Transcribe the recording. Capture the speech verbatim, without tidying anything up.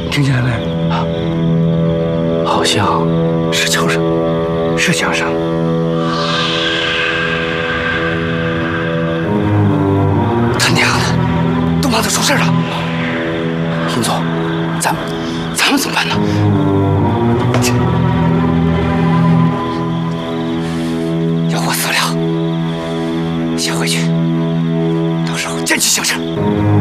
听见了没？ 啊，好像是枪声， 是枪声。他娘的，东胖子出事了！ 殷总，咱们咱们怎么办呢？这要我死了，先回去，到时候见机行事。